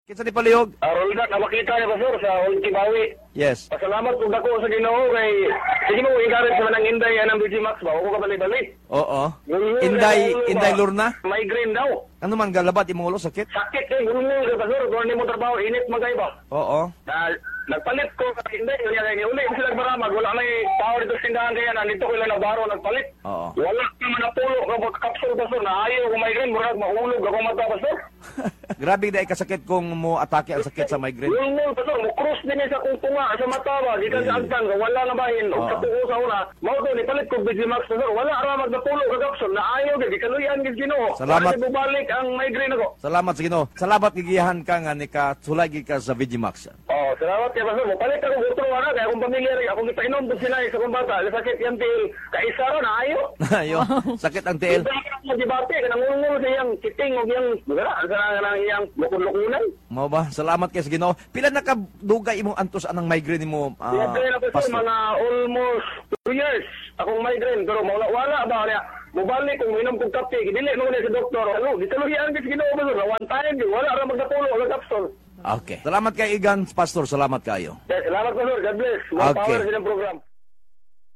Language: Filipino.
Kinsa ni palihog? Roldan, makita niya Pastor sa Ultimawi. Yes. Pasalamat kung dako sa Ginoo kay sige mo ingarit sa manang Inday yan ang BG Max ba? Ako ka balik-balik. Oo. Inday Lurna? Migraine daw. Ano man galabat imong ulo sakit? Sakit eh, gulong ka Pastor. Kung mo trabaho, init magay ba? Oo. Nagpalit ko kasi hindi, kaya uli sila nagmaramag, wala may power dito sindahan kaya nandito ko lang nagbaro, nagpalit. Oo. Wala naman na pulo, kapsul Pastor, na ayaw kung migraine, murag mahulog ako mata Pastor. Grabe dai kasakit kung mo atake ang sakit sa migraine. Gulong Pastor, mo cross din sa kung tunga sa mata ba, di ka sa agtan, wala na bahin, o sa tuko sa una, mao to, nipalit ko Bigimax Pastor, wala ramag na pulo, kapsul, na ayaw, di kaluyan, Ginoo. Salamat. Kasi bubalik ang migraine ako. Salamat sa Ginoo. Salamat gigiyahan ka nga ni ka sulay ka sa Vigimax. Oh, salamat kay Pastor. Palit ako gutro ana kay akong pamilya rin. Akong gipainom pud sila sa kong bata. Sakit yan til kaisa ron ayo. Ayo, sakit ang tiil. Mo dibate kanang ngul sa iyang kiting og iyang gara sa iyang lukon-lukunan. Mao ba? Salamat kay sa Ginoo. Pila na ka dugay imong antos anang migraine mo? Diyan na pa mga almost 2 years akong migraine pero wala ba niya. Mubalik kung minom kong kape, dili mo na sa doktor. Ano, gitaluhian kay Ginoo ba one time wala ra magdapulo og kapsul. Okay. Salamat kay Igan, Pastor. Salamat kayo. Salamat Pastor. God bless. More Okay. power sa inyong program.